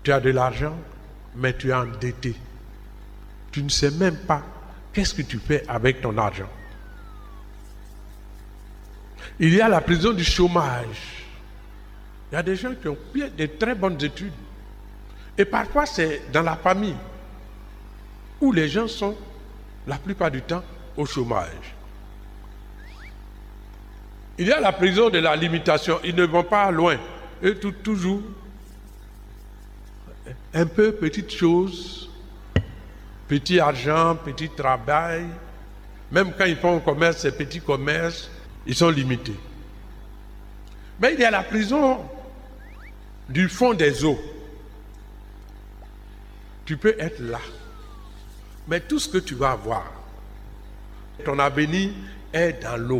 Tu as de l'argent, mais tu es endetté. Tu ne sais même pas qu'est-ce que tu fais avec ton argent. Il y a la prison du chômage. Il y a des gens qui ont fait de très bonnes études. Et parfois, c'est dans la famille où les gens sont, la plupart du temps, au chômage. Il y a la prison de la limitation. Ils ne vont pas loin. Et toujours, un peu petite chose, petit argent, petit travail. Même quand ils font un commerce, ces petits commerces, ils sont limités. Mais il y a la prison du fond des eaux. Tu peux être là. Mais tout ce que tu vas avoir, ton avenir est dans l'eau.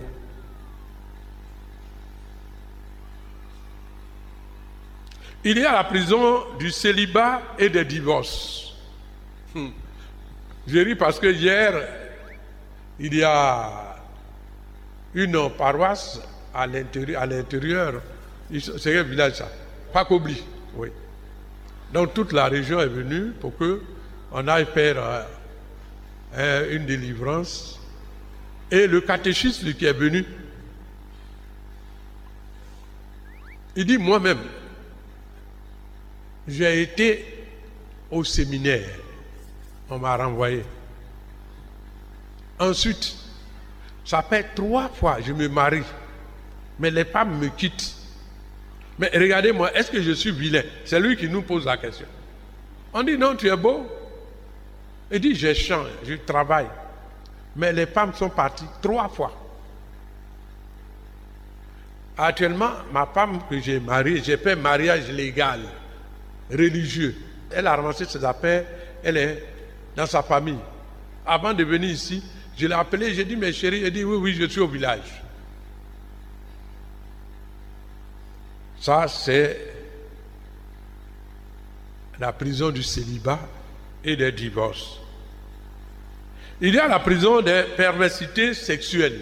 Il y a la prison du célibat et des divorces. Je ris parce que hier, il y a une paroisse à l'intérieur. C'est un village ça, Pakobli, oui. Donc toute la région est venue pour qu'on aille faire une délivrance. Et le catéchisme qui est venu, il dit moi-même, j'ai été au séminaire, on m'a renvoyé. Ensuite, ça fait 3 fois que je me marie, mais les femmes me quittent. Mais regardez-moi, est-ce que je suis vilain? C'est lui qui nous pose la question. On dit non, tu es beau. Il dit je change, je travaille. Mais les femmes sont parties 3 fois. Actuellement, ma femme que j'ai mariée, j'ai fait mariage légal, religieux. Elle a ramassé ses affaires, elle est dans sa famille. Avant de venir ici, je l'ai appelée, j'ai dit mais chérie, elle dit oui, je suis au village. Ça, c'est la prison du célibat et des divorces. Il y a la prison des perversités sexuelles.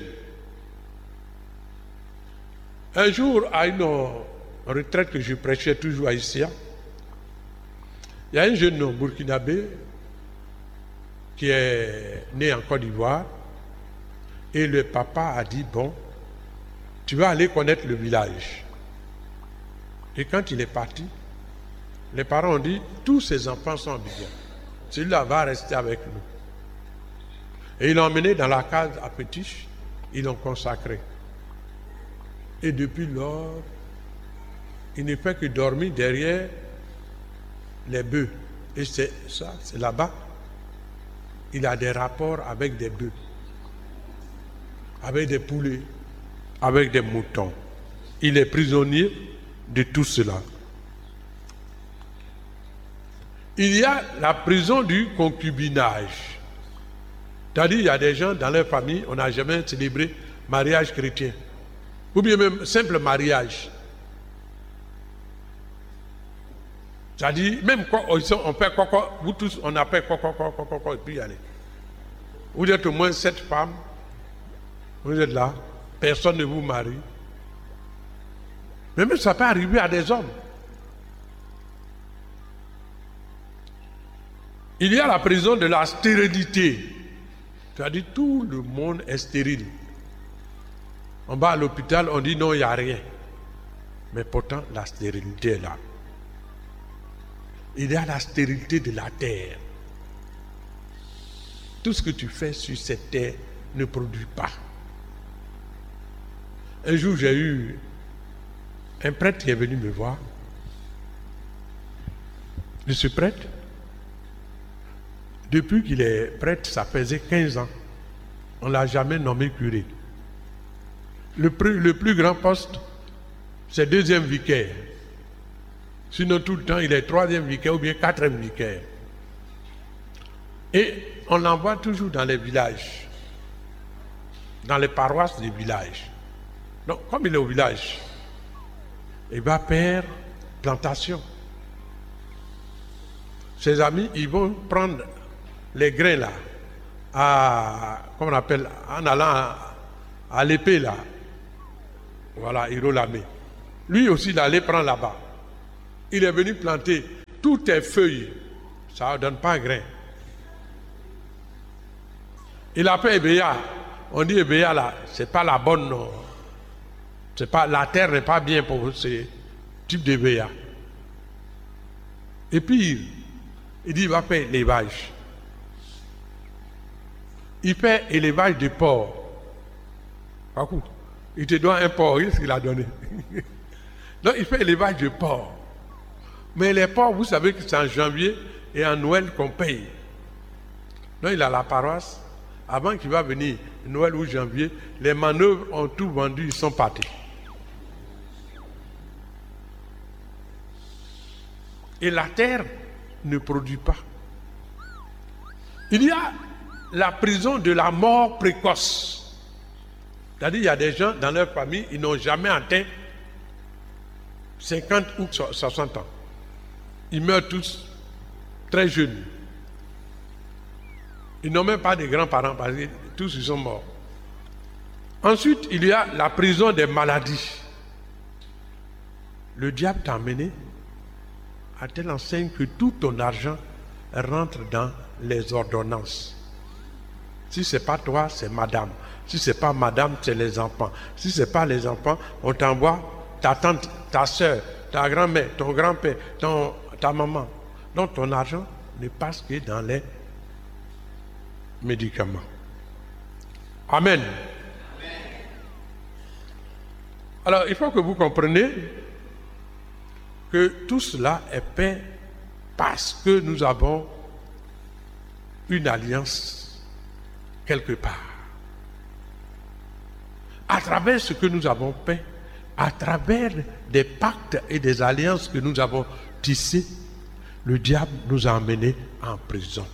Un jour, à une retraite que je prêchais toujours à Issia, il y a un jeune homme burkinabé qui est né en Côte d'Ivoire et le papa a dit, bon, tu vas aller connaître le village. Et quand il est parti, les parents ont dit, tous ses enfants sont bien. Celui-là va rester avec nous. Et ils l'ont emmené dans la case à Pétiche, ils l'ont consacré. Et depuis lors, il ne fait que dormir derrière les bœufs. Et c'est ça, c'est là-bas. Il a des rapports avec des bœufs, avec des poulets, avec des moutons. Il est prisonnier de tout cela. Il y a la prison du concubinage. C'est-à-dire, il y a des gens dans leur famille, on n'a jamais célébré mariage chrétien. Ou bien même simple mariage. C'est-à-dire, même quand on fait coco, vous tous, on appelle coco, et puis allez. Vous êtes au moins 7 femmes, vous êtes là, personne ne vous marie. Mais même ça peut arriver à des hommes. Il y a la prison de la stérilité. C'est-à-dire, tout le monde est stérile. On va à l'hôpital, on dit non, il n'y a rien. Mais pourtant, la stérilité est là. Il y a la stérilité de la terre. Tout ce que tu fais sur cette terre ne produit pas. Un jour, j'ai eu un prêtre qui est venu me voir. Je suis prêtre. Depuis qu'il est prêtre, ça faisait 15 ans. On ne l'a jamais nommé curé. Le plus grand poste, c'est 2e vicaire. Sinon, tout le temps, il est 3e vicaire ou bien 4e vicaire. Et on l'envoie toujours dans les villages, dans les paroisses des villages. Donc, comme il est au village, il va faire plantation. Ses amis, ils vont prendre les grains là, comment on appelle, en allant à l'épée là. Voilà, Hirolamé. Lui aussi, il allait prendre là-bas. Il est venu planter toutes tes feuilles, ça ne donne pas un grain. Il appelle Ebéa. On dit Ebéa là, c'est pas la bonne, non. C'est pas, la terre n'est pas bien pour ce type d'Ebéa. Et puis, il dit il va faire l'élevage. Il fait élevage de porc. Il te doit un porc, qu'est-ce qu'il a donné? Donc il fait élevage de porc. Mais les porcs, vous savez que c'est en janvier et en Noël qu'on paye. Donc il a la paroisse. Avant qu'il va venir, Noël ou janvier, les manœuvres ont tout vendu, ils sont partis. Et la terre ne produit pas. Il y a la prison de la mort précoce. C'est-à-dire il y a des gens dans leur famille, ils n'ont jamais atteint 50 ou 60 ans. Ils meurent tous très jeunes. Ils n'ont même pas de grands-parents parce que tous ils sont morts. Ensuite, il y a la prison des maladies. Le diable t'a amené à telle enseigne que tout ton argent rentre dans les ordonnances. Si ce n'est pas toi, c'est madame. Si ce n'est pas madame, c'est les enfants. Si ce n'est pas les enfants, on t'envoie ta tante, ta soeur, ta grand-mère, ton grand-père, ta maman. Donc ton argent ne passe que dans les médicaments. Amen. Alors, il faut que vous compreniez que tout cela est fait parce que nous avons une alliance quelque part. À travers ce que nous avons fait, à travers des pactes et des alliances que nous avons tissés, le diable nous a emmenés en prison.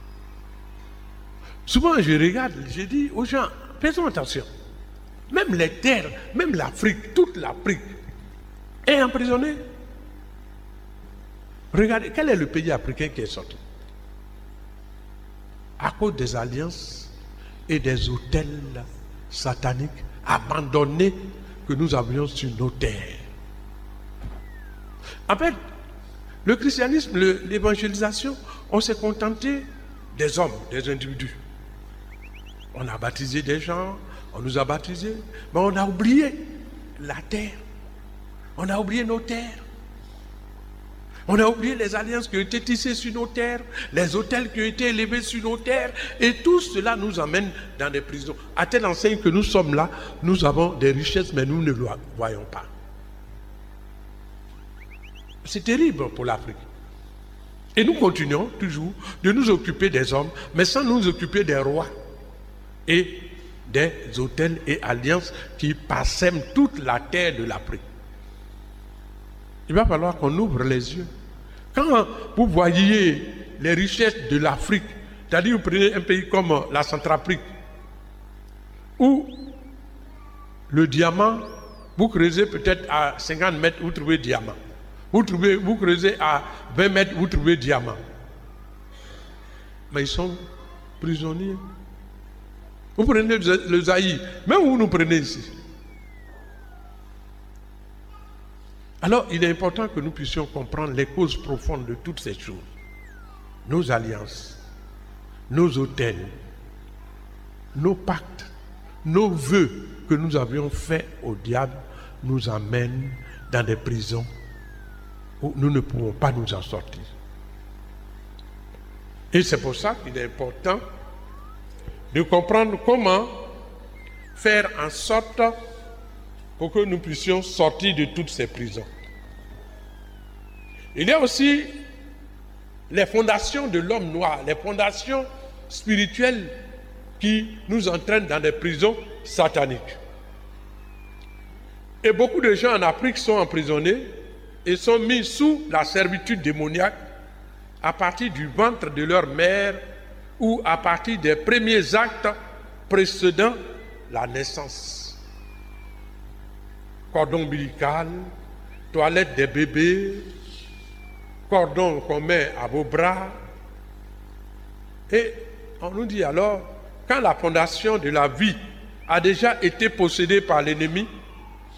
Souvent, je regarde, je dis aux gens, faisons attention. Même les terres, même l'Afrique, toute l'Afrique est emprisonnée. Regardez, quel est le pays africain qui est sorti? À cause des alliances et des autels sataniques abandonnés que nous avions sur nos terres. En fait, le christianisme, l'évangélisation, on s'est contenté des hommes, des individus. On a baptisé des gens, on nous a baptisés, mais on a oublié la terre. On a oublié nos terres. On a oublié les alliances qui ont été tissées sur nos terres, les autels qui ont été élevés sur nos terres, et tout cela nous amène dans des prisons. À telle enseigne que nous sommes là, nous avons des richesses, mais nous ne les voyons pas. C'est terrible pour l'Afrique. Et nous continuons toujours de nous occuper des hommes, mais sans nous occuper des rois et des autels et alliances qui parsèment toute la terre de l'Afrique. Il va falloir qu'on ouvre les yeux. Quand vous voyez les richesses de l'Afrique, c'est-à-dire vous prenez un pays comme la Centrafrique, où le diamant, vous creusez peut-être à 50 mètres, vous trouvez diamant. Vous creusez à 20 mètres, vous trouvez diamant. Mais ils sont prisonniers. Vous prenez le Zaïre, même vous nous prenez ici. Alors, il est important que nous puissions comprendre les causes profondes de toutes ces choses. Nos alliances, nos autels, nos pactes, nos vœux que nous avions faits au diable nous amènent dans des prisons où nous ne pouvons pas nous en sortir. Et c'est pour ça qu'il est important de comprendre comment faire en sorte pour que nous puissions sortir de toutes ces prisons. Il y a aussi les fondations de l'homme noir, les fondations spirituelles qui nous entraînent dans des prisons sataniques. Et beaucoup de gens en Afrique sont emprisonnés et sont mis sous la servitude démoniaque à partir du ventre de leur mère ou à partir des premiers actes précédant la naissance. Cordon ombilical, toilette des bébés, cordon qu'on met à vos bras. Et on nous dit alors, quand la fondation de la vie a déjà été possédée par l'ennemi,